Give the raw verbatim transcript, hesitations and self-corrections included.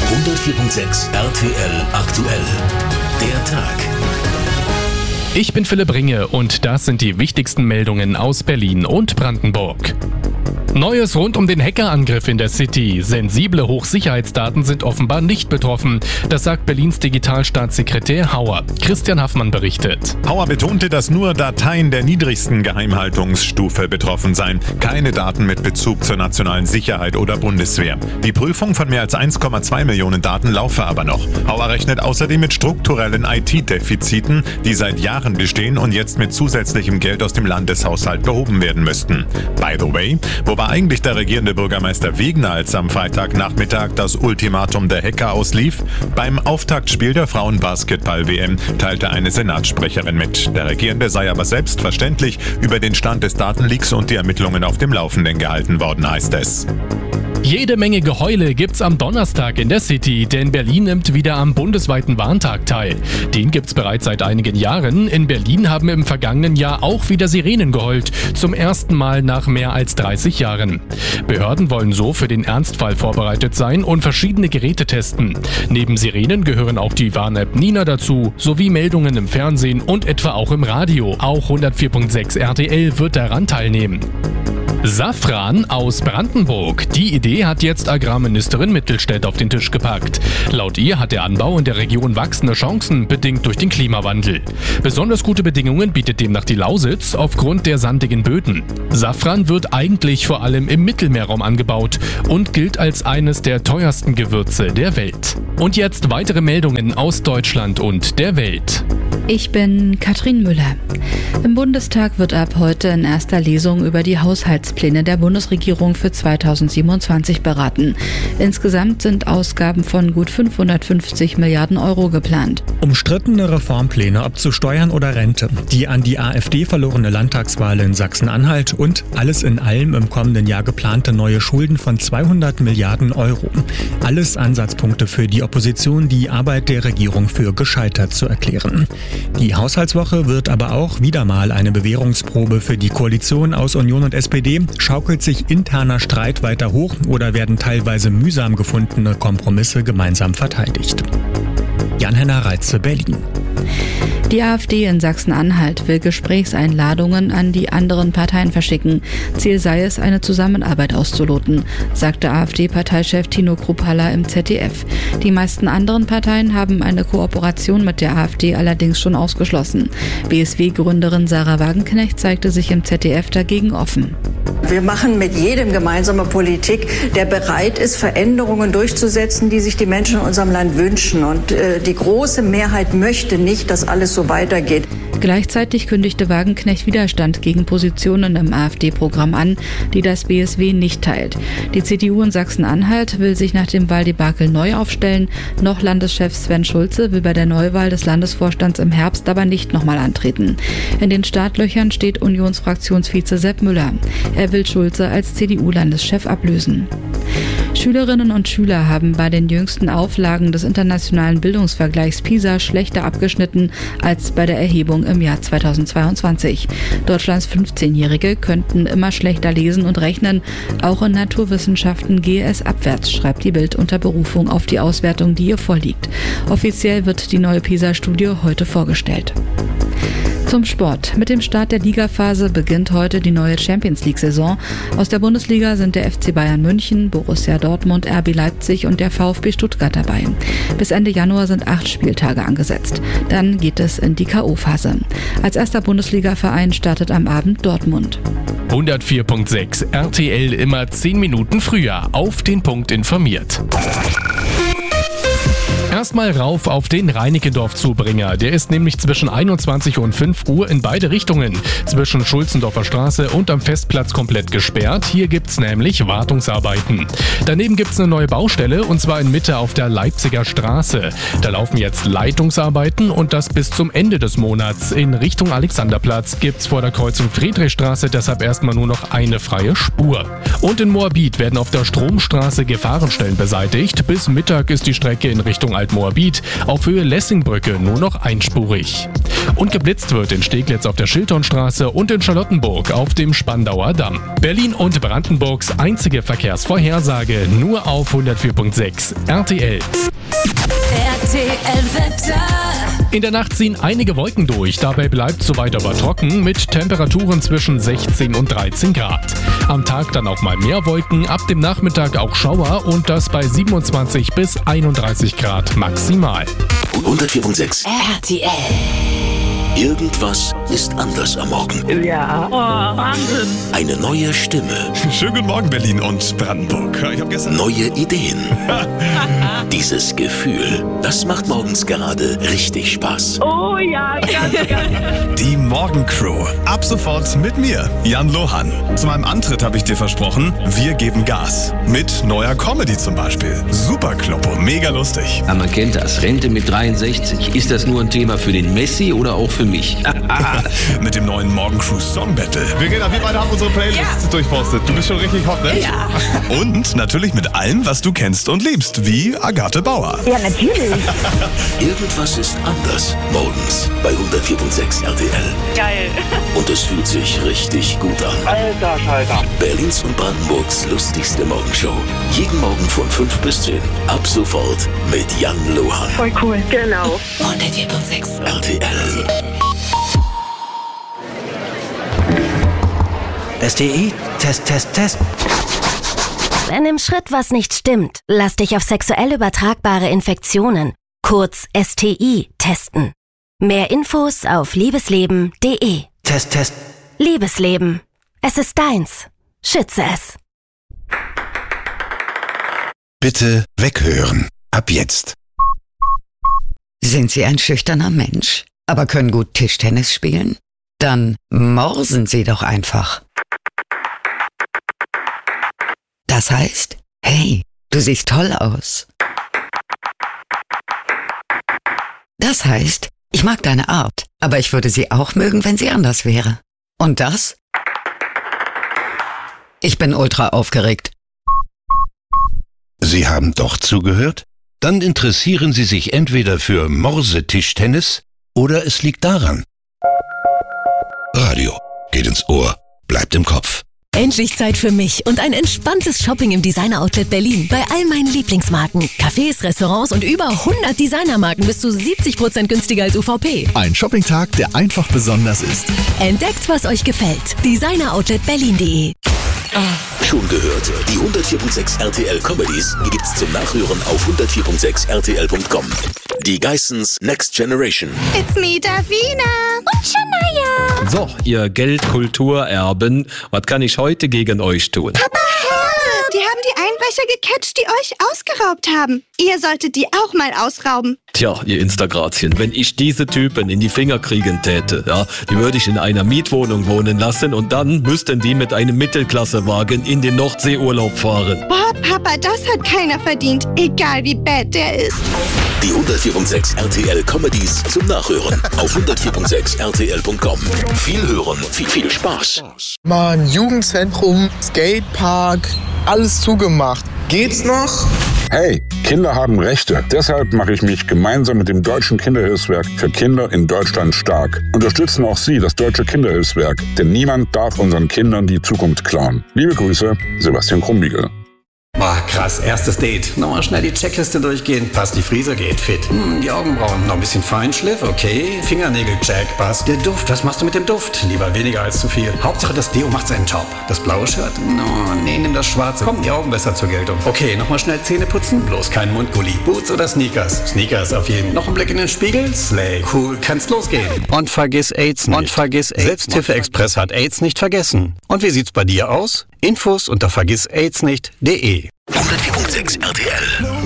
hundertvier Komma sechs R T L aktuell. Der Tag. Ich bin Philipp Ringe und das sind die wichtigsten Meldungen aus Berlin und Brandenburg. Neues rund um den Hackerangriff in der City. Sensible Hochsicherheitsdaten sind offenbar nicht betroffen. Das sagt Berlins Digitalstaatssekretär Hauer. Christian Haffmann berichtet. Hauer betonte, dass nur Dateien der niedrigsten Geheimhaltungsstufe betroffen seien. Keine Daten mit Bezug zur nationalen Sicherheit oder Bundeswehr. Die Prüfung von mehr als eins Komma zwei Millionen Daten laufe aber noch. Hauer rechnet außerdem mit strukturellen I T-Defiziten, die seit Jahren bestehen und jetzt mit zusätzlichem Geld aus dem Landeshaushalt behoben werden müssten. By the way, wo war eigentlich der regierende Bürgermeister Wegner, als am Freitagnachmittag das Ultimatum der Hacker auslief? Beim Auftaktspiel der Frauenbasketball-W M teilte eine Senatssprecherin mit. Der Regierende sei aber selbstverständlich über den Stand des Datenleaks und die Ermittlungen auf dem Laufenden gehalten worden, heißt es. Jede Menge Geheule gibt's am Donnerstag in der City, denn Berlin nimmt wieder am bundesweiten Warntag teil. Den gibt's bereits seit einigen Jahren. In Berlin haben im vergangenen Jahr auch wieder Sirenen geheult, zum ersten Mal nach mehr als dreißig Jahren. Behörden wollen so für den Ernstfall vorbereitet sein und verschiedene Geräte testen. Neben Sirenen gehören auch die Warn-App Nina dazu, sowie Meldungen im Fernsehen und etwa auch im Radio. Auch hundertvier Komma sechs R T L wird daran teilnehmen. Safran aus Brandenburg. Die Idee hat jetzt Agrarministerin Mittelstädt auf den Tisch gepackt. Laut ihr hat der Anbau in der Region wachsende Chancen, bedingt durch den Klimawandel. Besonders gute Bedingungen bietet demnach die Lausitz aufgrund der sandigen Böden. Safran wird eigentlich vor allem im Mittelmeerraum angebaut und gilt als eines der teuersten Gewürze der Welt. Und jetzt weitere Meldungen aus Deutschland und der Welt. Ich bin Katrin Müller. Im Bundestag wird ab heute in erster Lesung über die Haushaltspläne der Bundesregierung für zweitausendsiebenundzwanzig beraten. Insgesamt sind Ausgaben von gut fünfhundertfünfzig Milliarden Euro geplant. Umstrittene Reformpläne, ob zu Steuern oder Rente, die an die AfD verlorene Landtagswahl in Sachsen-Anhalt und alles in allem im kommenden Jahr geplante neue Schulden von zweihundert Milliarden Euro. Alles Ansatzpunkte für die Opposition, die Arbeit der Regierung für gescheitert zu erklären. Die Haushaltswoche wird aber auch wieder mal eine Bewährungsprobe für die Koalition aus Union und S P D. Schaukelt sich interner Streit weiter hoch oder werden teilweise mühsam gefundene Kompromisse gemeinsam verteidigt? Jan-Henner Reitze, Berlin. Die AfD in Sachsen-Anhalt will Gesprächseinladungen an die anderen Parteien verschicken. Ziel sei es, eine Zusammenarbeit auszuloten, sagte AfD-Parteichef Tino Kruppalla im Z D F. Die meisten anderen Parteien haben eine Kooperation mit der AfD allerdings schon ausgeschlossen. B S W-Gründerin Sarah Wagenknecht zeigte sich im Z D F dagegen offen. Wir machen mit jedem gemeinsame Politik, der bereit ist, Veränderungen durchzusetzen, die sich die Menschen in unserem Land wünschen. Und äh, die große Mehrheit möchte nicht, dass alles so weitergeht. Gleichzeitig kündigte Wagenknecht Widerstand gegen Positionen im AfD-Programm an, die das B S W nicht teilt. Die C D U in Sachsen-Anhalt will sich nach dem Wahldebakel neu aufstellen. Noch Landeschef Sven Schulze will bei der Neuwahl des Landesvorstands im Herbst aber nicht nochmal antreten. In den Startlöchern steht Unionsfraktionsvize Sepp Müller. Er will Schulze als C D U-Landeschef ablösen. Schülerinnen und Schüler haben bei den jüngsten Auflagen des internationalen Bildungsvergleichs PISA schlechter abgeschnitten als bei der Erhebung im Jahr zweitausendzweiundzwanzig. Deutschlands fünfzehnjährige könnten immer schlechter lesen und rechnen. Auch in Naturwissenschaften gehe es abwärts, schreibt die Bild unter Berufung auf die Auswertung, die ihr vorliegt. Offiziell wird die neue PISA-Studie heute vorgestellt. Zum Sport. Mit dem Start der Ligaphase beginnt heute die neue Champions-League-Saison. Aus der Bundesliga sind der F C Bayern München, Borussia Dortmund, R B Leipzig und der VfB Stuttgart dabei. Bis Ende Januar sind acht Spieltage angesetzt. Dann geht es in die K O-Phase. Als erster Bundesliga-Verein startet am Abend Dortmund. hundertvier Komma sechs R T L immer zehn Minuten früher auf den Punkt informiert. Erstmal rauf auf den Reinickendorf-Zubringer. Der ist nämlich zwischen einundzwanzig und fünf Uhr in beide Richtungen, zwischen Schulzendorfer Straße und am Festplatz komplett gesperrt. Hier gibt's nämlich Wartungsarbeiten. Daneben gibt's eine neue Baustelle und zwar in Mitte auf der Leipziger Straße. Da laufen jetzt Leitungsarbeiten und das bis zum Ende des Monats. In Richtung Alexanderplatz gibt's vor der Kreuzung Friedrichstraße deshalb erstmal nur noch eine freie Spur. Und in Moabit werden auf der Stromstraße Gefahrenstellen beseitigt. Bis Mittag ist die Strecke in Richtung Altmoabit, auf Höhe Lessingbrücke nur noch einspurig. Und geblitzt wird in Steglitz auf der Schilternstraße und in Charlottenburg auf dem Spandauer Damm. Berlin und Brandenburgs einzige Verkehrsvorhersage nur auf hundertvier Komma sechs R T L. R T L-Wetter. In der Nacht ziehen einige Wolken durch, dabei bleibt es soweit aber trocken mit Temperaturen zwischen sechzehn und dreizehn Grad. Am Tag dann auch mal mehr Wolken, ab dem Nachmittag auch Schauer und das bei siebenundzwanzig bis einunddreißig Grad maximal. hundertvier Komma sechs R T L. Irgendwas ist anders am Morgen. Ja. Oh, Wahnsinn. Eine neue Stimme. Schönen guten Morgen, Berlin und Brandenburg. Ich hab gestern Neue Ideen. Dieses Gefühl, das macht morgens gerade richtig Spaß. Oh ja, ganz, ganz. Die Morgencrew. Ab sofort mit mir, Jan Lohan. Zu meinem Antritt habe ich dir versprochen, wir geben Gas. Mit neuer Comedy zum Beispiel. Super Kloppo, mega lustig. Ja, man kennt das. Rente mit dreiundsechzig. Ist das nur ein Thema für den Messi oder auch für mich? Mit dem neuen Morgencrew Song Battle. Verena, wir beide haben unsere Playlist Ja. durchforstet. Du bist schon richtig hot, ne? Ja. Und natürlich mit allem, was du kennst und liebst, wie Agathe Bauer. Ja, natürlich. Irgendwas ist anders. Morgens bei hundertvier Komma sechs R T L. Geil. Und es fühlt sich richtig gut an. Alter Schalter. Berlins und Brandenburgs lustigste Morgenshow. Jeden Morgen von fünf bis zehn. Ab sofort mit Jan Lohan. Voll cool. Genau. hundertvier Komma sechs. R T L. S T I, Test, Test, Test. Wenn im Schritt was nicht stimmt, lass dich auf sexuell übertragbare Infektionen, kurz S T I, testen. Mehr Infos auf liebesleben punkt de. Test, Test. Liebesleben. Es ist deins. Schütze es. Bitte weghören. Ab jetzt. Sind Sie ein schüchterner Mensch, aber können gut Tischtennis spielen? Dann morsen Sie doch einfach. Das heißt, hey, du siehst toll aus. Das heißt, ich mag deine Art, aber ich würde sie auch mögen, wenn sie anders wäre. Und das? Ich bin ultra aufgeregt. Sie haben doch zugehört? Dann interessieren Sie sich entweder für Morsetischtennis oder es liegt daran. Radio geht ins Ohr, bleibt im Kopf. Endlich Zeit für mich und ein entspanntes Shopping im Designer-Outlet Berlin. Bei all meinen Lieblingsmarken. Cafés, Restaurants und über hundert Designermarken bis zu siebzig Prozent günstiger als U V P. Ein Shoppingtag, der einfach besonders ist. Entdeckt, was euch gefällt. designer outlet berlin punkt de. Schon gehört? Die hundertvier Komma sechs R T L Comedies gibt's zum Nachhören auf hundertvier Komma sechs R T L Punkt com. Die Geissens Next Generation. It's me, Davina. Und Shania. So, ihr Geldkulturerben, was kann ich heute gegen euch tun? Papa, help! Die haben die Einbrecher gecatcht, die euch ausgeraubt haben. Ihr solltet die auch mal ausrauben. Tja, ihr Instagrazien, wenn ich diese Typen in die Finger kriegen täte, ja, die würde ich in einer Mietwohnung wohnen lassen und dann müssten die mit einem Mittelklassewagen in den Nordseeurlaub fahren. Boah, Papa, das hat keiner verdient. Egal wie bad der ist. Die hundertvier Komma sechs R T L Comedies zum Nachhören auf hundertvier Komma sechs R T L Punkt com. Viel hören, viel, viel Spaß. Mann, Jugendzentrum, Skatepark, alles zugemacht. Geht's noch? Hey, Kinder haben Rechte. Deshalb mache ich mich gemeinsam mit dem Deutschen Kinderhilfswerk für Kinder in Deutschland stark. Unterstützen auch Sie das Deutsche Kinderhilfswerk, denn niemand darf unseren Kindern die Zukunft klauen. Liebe Grüße, Sebastian Krumbiegel. Boah, krass, erstes Date. Nochmal schnell die Checkliste durchgehen. Passt, die Frise geht, fit. Hm, die Augenbrauen, noch ein bisschen Feinschliff, okay. Fingernägel, check, passt. Der Duft, was machst du mit dem Duft? Lieber weniger als zu viel. Hauptsache, das Deo macht seinen Job. Das blaue Shirt? No, nee, nimm das schwarze. Kommen die Augen besser zur Geltung. Okay, nochmal schnell Zähne putzen. Bloß kein Mundgulli. Boots oder Sneakers? Sneakers auf jeden. Noch ein Blick in den Spiegel? Slay. Cool, kann's losgehen. Und vergiss AIDS nicht. Und vergiss AIDS. Selbsthilfe-Express hat AIDS nicht vergessen. Und wie sieht's bei dir aus? Infos unter vergiss aids nicht punkt de. hundertvier Komma sechs R T L.